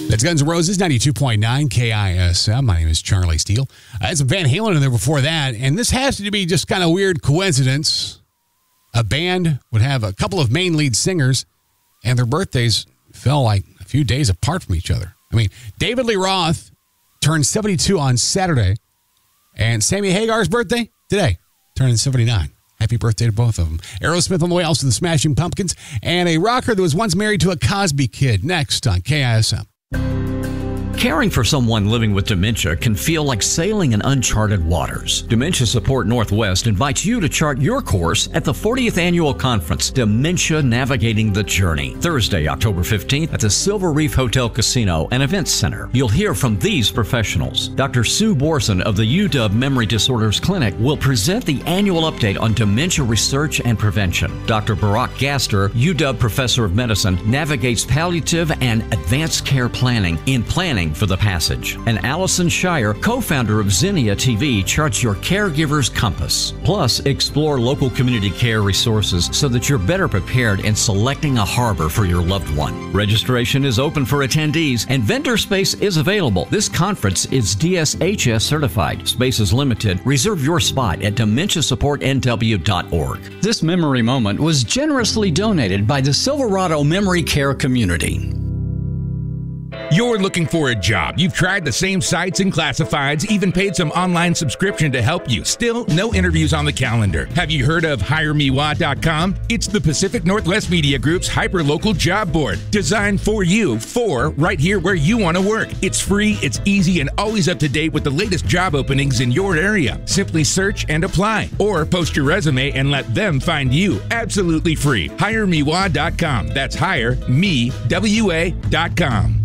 That's Guns N' Roses, 92.9 KISM. My name is Charlie Steele. I had some Van Halen in there before that, and this has to be just kind of weird coincidence. A band would have a couple of main lead singers, and their birthdays fell like a few days apart from each other. I mean, David Lee Roth turned 72 on Saturday, and Sammy Hagar's birthday today, turning 79. Happy birthday to both of them. Aerosmith on the way, also the Smashing Pumpkins, and a rocker that was once married to a Cosby Kid. Next on KISM. Caring for someone living with dementia can feel like sailing in uncharted waters. Dementia Support Northwest invites you to chart your course at the 40th Annual Conference, Dementia Navigating the Journey, Thursday, October 15th at the Silver Reef Hotel Casino and Events Center. You'll hear from these professionals. Dr. Sue Borson of the UW Memory Disorders Clinic will present the annual update on dementia research and prevention. Dr. Barack Gaster, UW Professor of Medicine, navigates palliative and advanced care planning in Planning for the Passage. And Allison Shire, co-founder of Xenia TV, charts your caregiver's compass. Plus, explore local community care resources so that you're better prepared in selecting a harbor for your loved one. Registration is open for attendees and vendor space is available. This conference is DSHS certified. Space is limited. Reserve your spot at dementiasupportnw.org. This memory moment was generously donated by the Silverado Memory Care Community. You're looking for a job. You've tried the same sites and classifieds, even paid some online subscription to help you. Still, no interviews on the calendar. Have you heard of HireMeWa.com? It's the Pacific Northwest Media Group's hyper-local job board, designed for you, for right here where you want to work. It's free, it's easy, and always up to date with the latest job openings in your area. Simply search and apply, or post your resume and let them find you. Absolutely free. HireMeWa.com. That's HireMeWA.com.